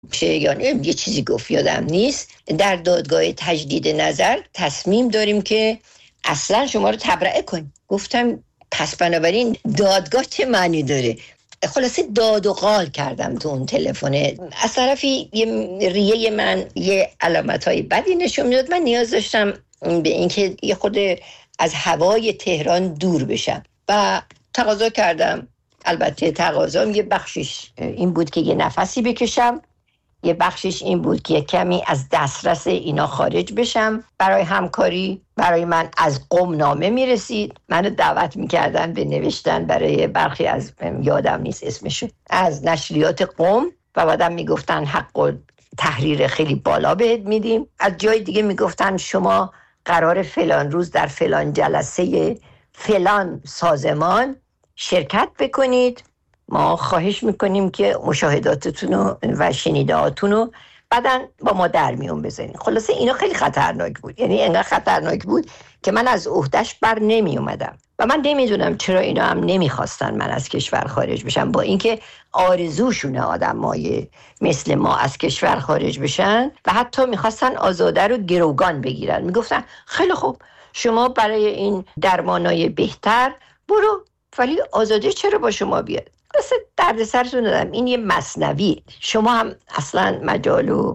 یا یه چیزی گفت یادم نیست، در دادگاه تجدید نظر تصمیم داریم که اصلا شما رو تبرئه کنیم. گفتم پس بنابراین دادگاه چه معنی داره؟ خلاصه داد و قال کردم تو اون تلفن. از طرفی یه ریه من یه علامت‌های بدی نشون میداد. من نیاز داشتم به اینکه یه خود از هوای تهران دور بشم و تقاضا کردم. البته تقاضام یه بخشش این بود که یه نفسی بکشم، یه بخشش این بود که کمی از دسترس اینا خارج بشم. برای همکاری برای من از قم نامه میرسید، منو دعوت میکردن به نوشتن برای برخی از یادم نیست اسمشو از نشریات قم و بعدم میگفتن حق و تحریر خیلی بالا بهت میدیم. از جای دیگه میگفتن شما قرار فلان روز در فلان جلسه فلان سازمان شرکت بکنید، ما خواهش میکنیم که مشاهداتتون و شنیدهاتون رو بعداً با ما در میون بذارین. خلاصه اینا خیلی خطرناک بود، یعنی انقدر خطرناک بود که من از عهده‌اش بر نمی اومدم و من نمیدونم چرا اینا هم نمیخواستن من از کشور خارج بشم، با اینکه آرزوشونه آدمای مثل ما از کشور خارج بشن و حتی میخواستن آزاده رو گروگان بگیرن. میگفتن خیلی خوب شما برای این درمانای بهتر برو، ولی آزاده چرا با شما بیاد؟ اصلا درد سرتون دادم. این یه مثنوی، شما هم اصلا مجال و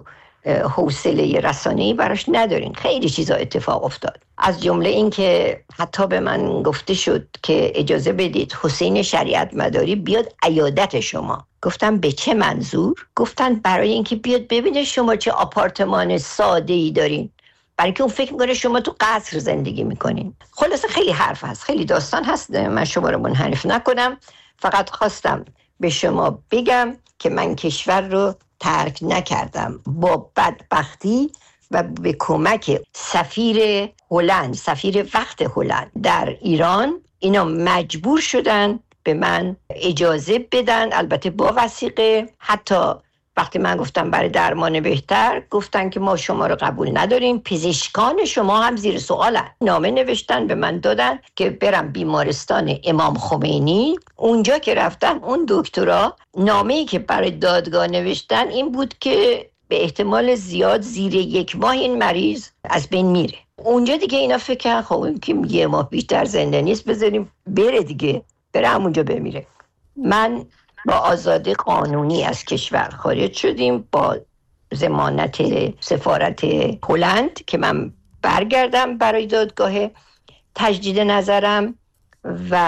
حوصله رسانه‌ای براش ندارین. خیلی چیزا اتفاق افتاد، از جمله این که حتی به من گفته شد که اجازه بدید حسین شریعت مداری بیاد عیادت شما. گفتم به چه منظور؟ گفتن برای اینکه بیاد ببینه شما چه آپارتمان ساده‌ای دارین، برای که اون فکر میکنه شما تو قصر زندگی میکنین. خلاصه خیلی حرف هست، خیلی داستان هست، من شما رو منحرف نکنم. فقط خواستم به شما بگم که من کشور رو ترک نکردم. با بدبختی و به کمک سفیر هلند، سفیر وقت هلند در ایران، اینا مجبور شدن به من اجازه بدن، البته با وثیقه. حتی وقتی من گفتم برای درمان بهتر، گفتن که ما شما رو قبول نداریم، پزشکان شما هم زیر سوالن. نامه نوشتن به من دادن که برم بیمارستان امام خمینی. اونجا که رفتم اون دکترا نامه‌ای که برای دادگاه نوشتن این بود که به احتمال زیاد زیر 1 ماه این مریض از بین میره. اونجا دیگه اینا فکر کردن خب این که 1 ماه بیشتر زنده نیست، بذاریم بره دیگه، بره همونجا بمیره. من با آزادی قانونی از کشور خارج شدیم با ضمانت سفارت هلند که من برگردم برای دادگاه تجدید نظرم و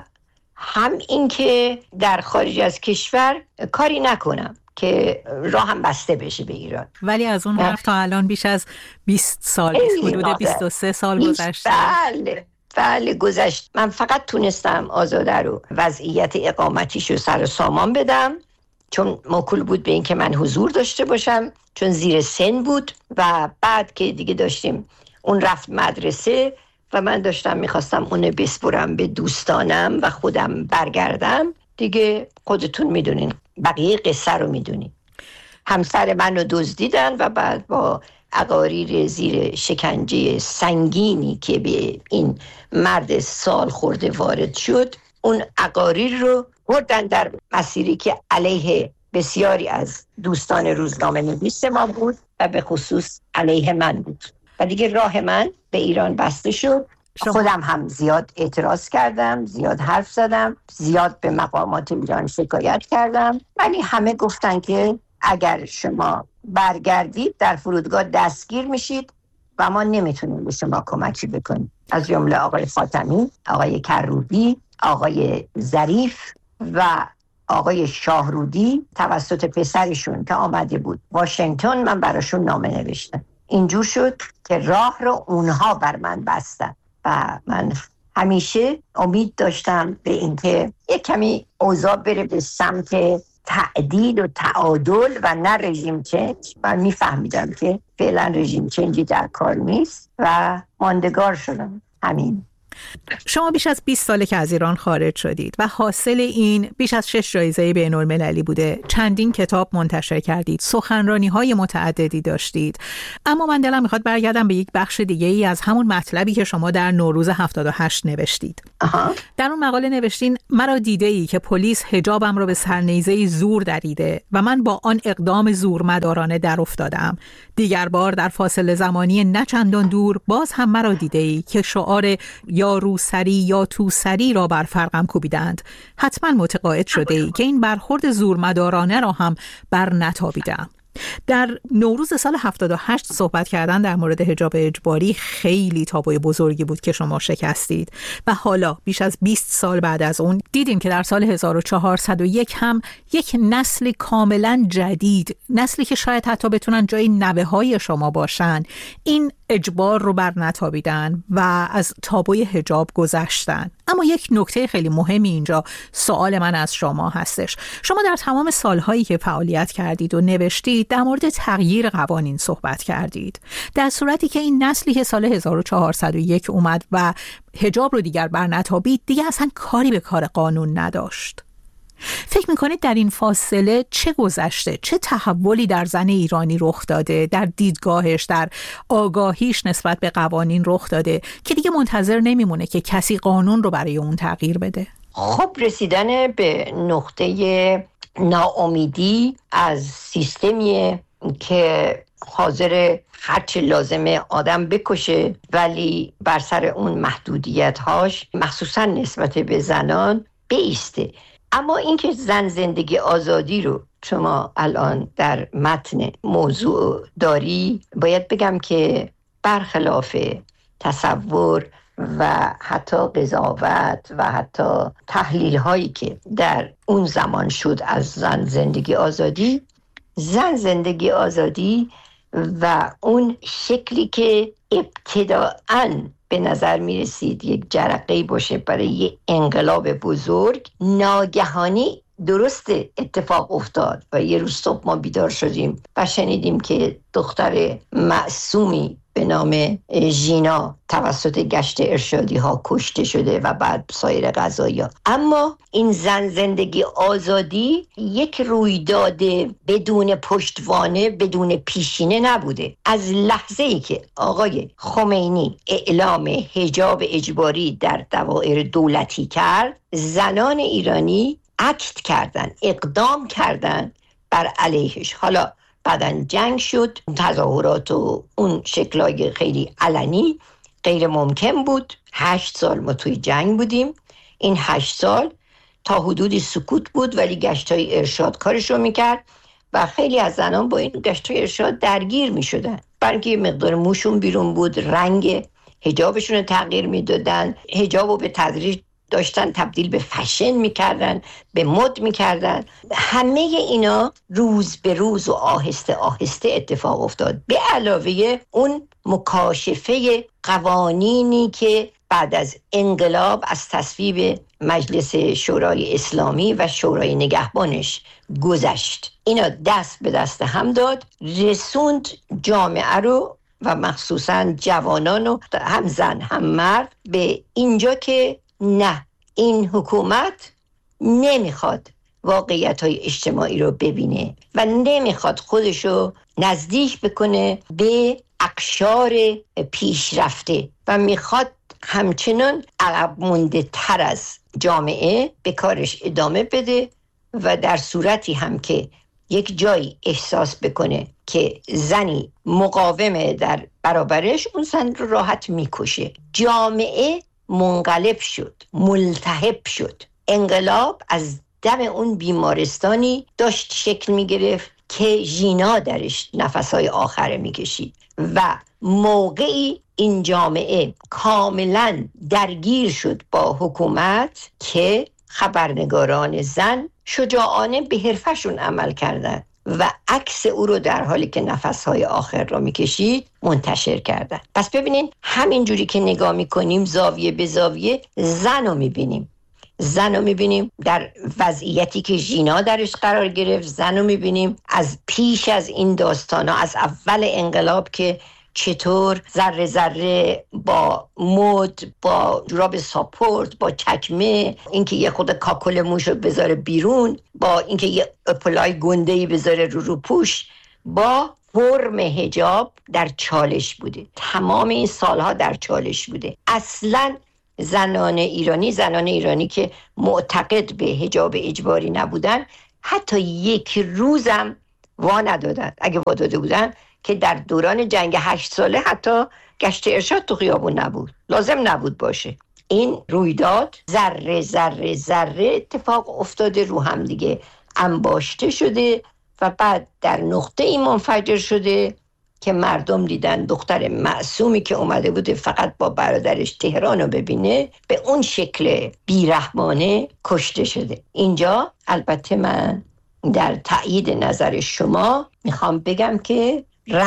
هم این که در خارج از کشور کاری نکنم که راهم بسته بشه به ایران. ولی از اون وقت تا الان بیش از 20 سال، حدود 23 سال گذشته. بله گذشت. من فقط تونستم آزاده رو وضعیت اقامتیش رو سر و سامان بدم، چون موکول بود به این که من حضور داشته باشم، چون زیر سن بود. و بعد که دیگه داشتیم اون رفت مدرسه و من داشتم میخواستم اونو بسپرم به دوستانم و خودم برگردم دیگه. خودتون میدونین بقیه قصه رو میدونین. همسر من رو دزدیدن و بعد با عقاریر زیر شکنجه سنگینی که به این مرد سال خورده وارد شد، اون عقاریر رو بردن در مسیری که علیه بسیاری از دوستان روزنامه نویس ما بود و به خصوص علیه من بود و دیگه راه من به ایران بسته شد. خودم هم زیاد اعتراض کردم، زیاد حرف زدم، زیاد به مقامات ایران شکایت کردم، ولی همه گفتن که اگر شما برگردید در فرودگاه دستگیر میشید و ما نمیتونیم به شما کمکی بکنیم. از جمله آقای فاطمی، آقای کروبی، آقای ظریف و آقای شاهرودی توسط پسرشون که آمده بود واشنگتن من براشون نامه نوشتم. اینجور شد که راه رو اونها بر من بستن و من همیشه امید داشتم به اینکه یک کمی اوضاع بره به سمت تعدیل و تعادل و نه رژیم چنج. من میفهمیدم که فعلا رژیم چنجی در کار نیست و ماندگار شدم. همین. شما بیش از 20 ساله که از ایران خارج شدید و حاصل این بیش از 6 جایزه بین‌المللی بوده. چندین کتاب منتشر کردید، سخنرانی‌های متعددی داشتید. اما من دلم میخواد برگردم به یک بخش دیگه ای از همون مطلبی که شما در نوروز 78 نوشتید. در اون مقاله نوشتین مرا دیده‌ای که پلیس حجابم را به سرنیزه زور دریده و من با آن اقدام زورمدارانه در افتادم. دیگر بار در فاصله زمانی نه چندان دور باز هم مرا دیده‌ای که شعار یا روسری یا توسری را بر فرقم کوبیدند. حتما متقاعد شده‌ای که این برخورد زورمدارانه را هم بر نتابیدم. در نوروز سال 78 صحبت کردن در مورد حجاب اجباری خیلی تابوی بزرگی بود که شما شکستید و حالا بیش از 20 سال بعد از اون دیدیم که در سال 1401 هم یک نسل کاملا جدید، نسلی که شاید حتی بتونن جای نوه‌های شما باشن، این اجبار رو بر نتابیدن و از تابوی حجاب گذشتن. اما یک نکته خیلی مهمی اینجا سوال من از شما هستش. شما در تمام سالهایی که فعالیت کردید و نوشتید در مورد تغییر قوانین صحبت کردید، در صورتی که این نسلی که سال 1401 اومد و حجاب رو دیگر بر نتابید دیگه اصلا کاری به کار قانون نداشت. فکر میکنید در این فاصله چه گذشته؟ چه تحولی در زن ایرانی رخ داده؟ در دیدگاهش، در آگاهیش نسبت به قوانین رخ داده که دیگه منتظر نمیمونه که کسی قانون رو برای اون تغییر بده؟ خب رسیدن به نقطه ناامیدی از سیستمی که حاضر هرچه لازمه آدم بکشه ولی بر سر اون محدودیت‌هاش مخصوصا نسبت به زنان بایسته. اما اینکه زن زندگی آزادی رو شما الان در متن موضوع داری، باید بگم که برخلاف تصور و حتی قضاوت و حتی تحلیل هایی که در اون زمان شد از زن زندگی آزادی و اون شکلی که ابتداءً به نظر می رسید یک جرقه‌ای باشه برای یک انقلاب بزرگ، ناگهانی درست اتفاق افتاد و یه روز صبح ما بیدار شدیم و شنیدیم که دختر معصومی به نام ژینا توسط گشت ارشادی ها کشته شده و بعد سایر قضایا. اما این زن زندگی آزادی یک رویداد بدون پشتوانه، بدون پیشینه نبوده. از لحظه‌ای که آقای خمینی اعلام حجاب اجباری در دوائر دولتی کرد، زنان ایرانی اکت کردن، اقدام کردن بر علیهش. حالا بعدن جنگ شد، تظاهرات و اون شکلای خیلی علنی غیر ممکن بود. 8 سال ما توی جنگ بودیم. این 8 سال تا حدودی سکوت بود ولی گشتای ارشاد کارش رو میکرد و خیلی از زنان با این گشتای ارشاد درگیر میشدن، برای یه مقدار موشون بیرون بود، رنگ حجابشون رو تغییر میدادن، حجاب رو به تدریج داشتن تبدیل به فشن میکردن، به مد میکردن. همه اینا روز به روز و آهسته آهسته اتفاق افتاد، به علاوه اون مکاشفه قوانینی که بعد از انقلاب از تصویب مجلس شورای اسلامی و شورای نگهبانش گذشت. اینا دست به دست هم داد، رسوند جامعه رو و مخصوصا جوانان، هم زن هم مرد، به اینجا که نه، این حکومت نمیخواد واقعیت‌های اجتماعی رو ببینه و نمیخواد خودشو نزدیک بکنه به اقشار پیشرفته و میخواد همچنان عقب مونده تر از جامعه به کارش ادامه بده و در صورتی هم که یک جایی احساس بکنه که زنی مقاومه در برابرش، اون زن رو راحت میکشه. جامعه منقلب شد، ملتهب شد. انقلاب از دم اون بیمارستانی داشت شکل میگرفت که ژینا درش نفسهای آخره میکشید و موقعی این جامعه کاملا درگیر شد با حکومت که خبرنگاران زن شجاعانه به حرفشون عمل کردن و عکس او رو در حالی که نفسهای آخر رو میکشید منتشر کردن. پس ببینین همینجوری که نگاه میکنیم زاویه به زاویه زن رو میبینیم در وضعیتی که ژینا درش قرار گرفت. زن رو میبینیم از پیش از این داستانا، از اول انقلاب که چطور ذره ذره با مد، با جوراب ساپورت، با چکمه، اینکه یه خود کاکل موشو بذاره بیرون، با اینکه یه اپلای گنده‌ای بذاره رو پوش، با فرم حجاب در چالش بوده. تمام این سالها در چالش بوده. اصلاً زنان ایرانی که معتقد به حجاب اجباری نبودن حتی یک روزم وا ندادن. اگه وا داده بودن که در دوران جنگ 8 ساله حتی گشت ارشاد تو خیابون نبود، لازم نبود باشه. این رویداد ذره ذره ذره اتفاق افتاده، رو هم دیگه انباشته شده و بعد در نقطه ای منفجر شده که مردم دیدن دختر معصومی که اومده بوده فقط با برادرش تهران رو ببینه به اون شکل بیرحمانه کشته شده. اینجا البته من در تأیید نظر شما میخوام بگم که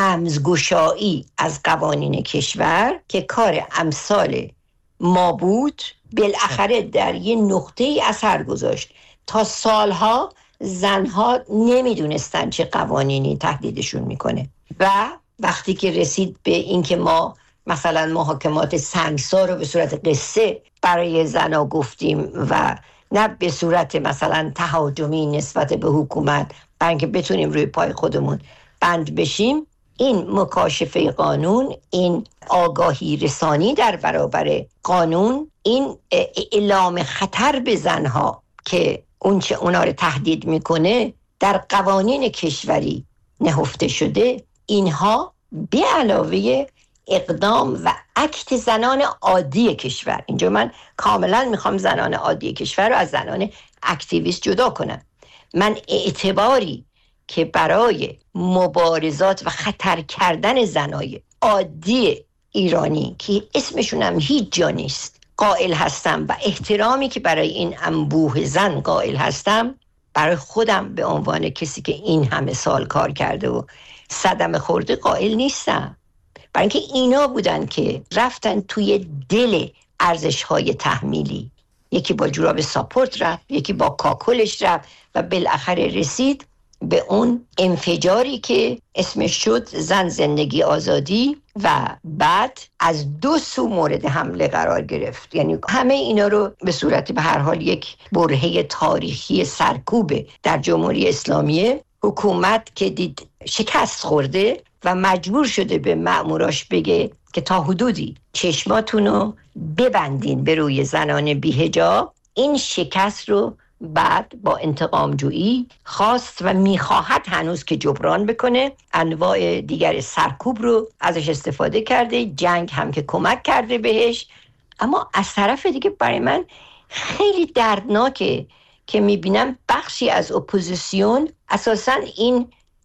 رمزگشایی از قوانین کشور که کار امثال ما بود بالاخره در یه نقطه ای اثر گذاشت. تا سالها زنها نمیدونستن چه قوانینی تهدیدشون میکنه و وقتی که رسید به این که ما مثلا محاکمات سنگسار رو به صورت قصه برای زنها گفتیم و نه به صورت مثلا تهاجمی نسبت به حکومت، برای اینکه بتونیم روی پای خودمون بند بشیم، این مکاشفه قانون، این آگاهی رسانی در برابر قانون، این اعلام خطر به زنها که اون چه اونا رو تهدید میکنه در قوانین کشوری نهفته شده، اینها به علاوه اقدام و اکت زنان عادی کشور، اینجا من کاملا میخوام زنان عادی کشور رو از زنان اکتیویست جدا کنم. من اعتباری که برای مبارزات و خطر کردن زنای عادی ایرانی که اسمشون هم هیچ جا نیست قائل هستم و احترامی که برای این انبوه زن قائل هستم، برای خودم به عنوان کسی که این همه سال کار کرده و صدمه خورده قائل نیستم. برای اینکه اینا بودن که رفتن توی دل ارزش‌های تحمیلی، یکی با جوراب ساپورت رفت، یکی با کاکلش رفت و بالاخره رسید به اون انفجاری که اسمش شد زن زندگی آزادی و بعد از 2 سو مورد حمله قرار گرفت. یعنی همه اینا رو به صورت به هر حال یک برهه تاریخی سرکوبه در جمهوری اسلامی. حکومت که دید شکست خورده و مجبور شده به مأموراش بگه که تا حدودی چشماتونو ببندین به روی زنان بی‌حجاب، این شکست رو بعد با انتقام جویی خواست و میخواهد هنوز که جبران بکنه. انواع دیگر سرکوب رو ازش استفاده کرده، جنگ هم که کمک کرده بهش. اما از طرف دیگه برای من خیلی دردناکه که میبینم بخشی از اپوزیسیون اساساً این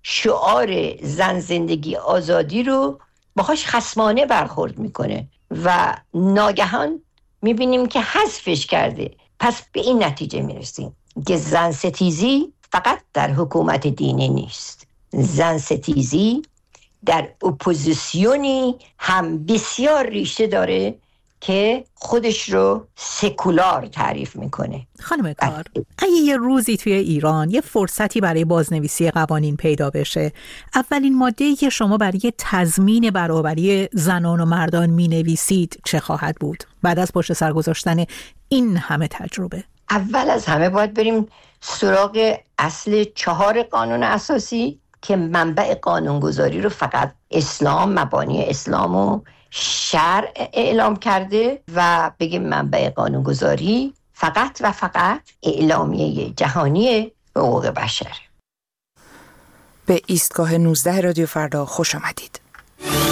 شعار زن زندگی آزادی رو باهاش خصمانه برخورد میکنه و ناگهان میبینیم که حذفش کرده. پس به این نتیجه میرسیم که زن ستیزی فقط در حکومت دینی نیست، زن ستیزی در اپوزیسیونی هم بسیار ریشه داره که خودش رو سکولار تعریف میکنه. خانم کار، اگه یه روزی توی ایران یه فرصتی برای بازنویسی قوانین پیدا بشه، اولین ماده‌ای که شما برای تضمین برابری زنان و مردان مینویسید چه خواهد بود بعد از پشت سر گذاشتن این همه تجربه؟ اول از همه باید بریم سراغ اصل 4 قانون اساسی که منبع قانونگذاری رو فقط اسلام، مبانی اسلام و شرع اعلام کرده و بگیم منبع قانونگذاری فقط و فقط اعلامیه جهانی حقوق بشر. به ایستگاه 19 رادیو فردا خوش آمدید.